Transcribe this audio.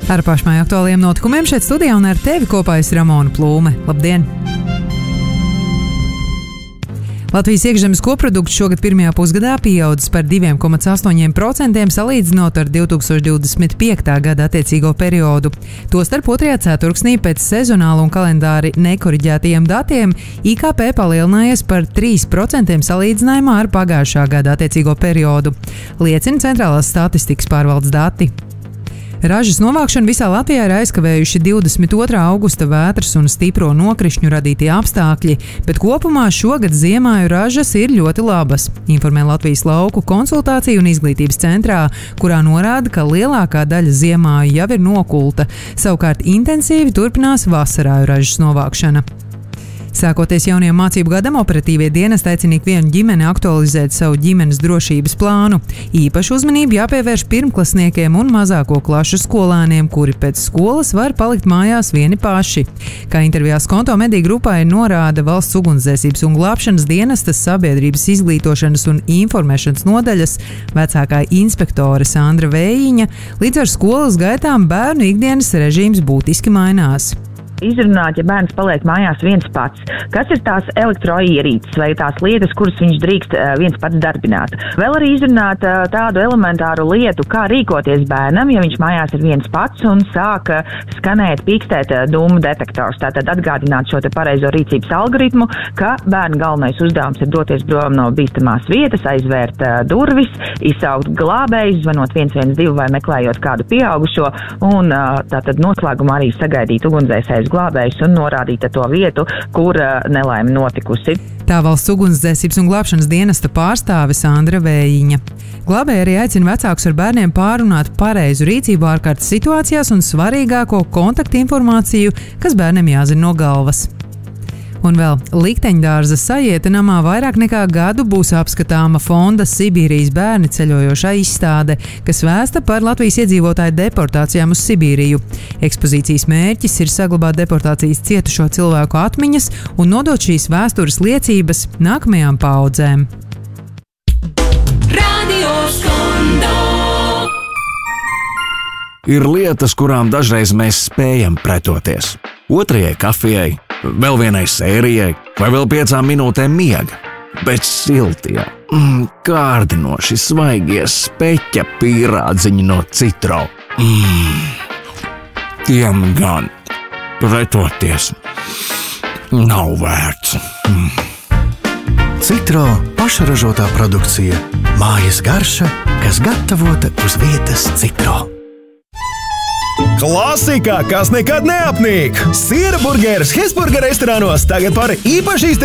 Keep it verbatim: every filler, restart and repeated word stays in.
Ar pašmāju aktuāliem notikumiem šeit studijā un ar tevi kopā es Ramona Plūme. Labdien! Latvijas iekšzemes koprodukts šogad pirmajā pusgadā pieaudzis par divi komats astoņi procenti salīdzinot ar divi tūkstoši divdesmit piekta gada attiecīgo periodu. Tostarp otrajā ceturksnī pēc sezonālu un kalendāri nekoriģētajiem datiem I K P palielinājies par trīs procentiem salīdzinājumā ar pagājušā gada attiecīgo periodu, liecina Centrālās statistikas pārvaldes dati. Ražas novākšanu visā Latvijā ir aizkavējuši divdesmit otrā augusta vētras un stipro nokrišņu radītie apstākļi, bet kopumā šogad ziemāju ražas ir ļoti labas, informē Latvijas lauku konsultāciju un izglītības centrā, kurā norāda, ka lielākā daļa ziemāju jau ir nokulta, savukārt intensīvi turpinās vasarāju ražas novākšana. Sākoties jaunajam mācību gadam, operatīvie dienesti aicina ikvienu ģimeni aktualizēt savu ģimenes drošības plānu. Īpaši uzmanību jāpievērš pirmklasniekiem un mazāko klašu skolēniem, kuri pēc skolas var palikt mājās vieni paši. Kā intervijā Skonto mediju grupai norāda Valsts ugunsdzēsības un glābšanas dienestas sabiedrības izglītošanas un informēšanas nodaļas vecākā inspektore Sandra Vējiņa, līdz ar skolas gaitām bērnu ikdienas režīms būtiski mainās. Izrunāt, ja bērns paliek mājās viens pats, kas ir tās elektroierīces vai tās lietas, kuras viņš drīkst viens pats darbināt. Vēl arī izrunāt tādu elementāru lietu, kā rīkoties bērnam, ja viņš mājās ir viens pats un sāk skanēt, pīkstēt dūmu detektors. Tātad atgādināt šo te pareizo rīcības algoritmu, ka bērna galvenais uzdevums ir doties prom no bīstamās vietas, aizvērt durvis, izsaukt glābējus, zvanot viens viens divi vai meklējot kādu pieaugušo un tātad noslēgumā arī sagaidīt ugunsdzēsējus glābējus un norādīt to vietu, kur nelaime notikusi. Tā Valsts ugunsdzēsības un glābšanas dienesta pārstāve Sandra Vējiņa. Glābēji arī aicina vecākus ar bērniem pārunāt pareizu rīcību ārkārtas situācijās un svarīgāko kontaktinformāciju, kas bērniem jāzina no galvas. Un vēl likteņdārza Sajieta namā vairāk nekā gadu būs apskatāma fonda Sibīrijas bērni ceļojošā izstāde, kas vēsta par Latvijas iedzīvotāju deportācijām uz Sibīriju. Ekspozīcijas mērķis ir saglabāt deportācijas cietušo cilvēku atmiņas un nodot šīs vēstures liecības nākamajām paaudzēm. Radio Skondo. Ir lietas, kurām dažreiz mēs spējam pretoties. Otrajai kafijai, vēl vienai sērijai vai vēl piecām minūtēm miega. Bet siltie, mm, kārdinoši svaigie speķa pīrādziņi no Citro. Mm, tiem gan pretoties nav vērts. Mm. Citro pašražotā produkcija. Mājas garša, kas gatavota uz vietas Citro. Klasika, kas nekad neapnīk! Siera burgeris Hesburger restorānos tagad par īpaši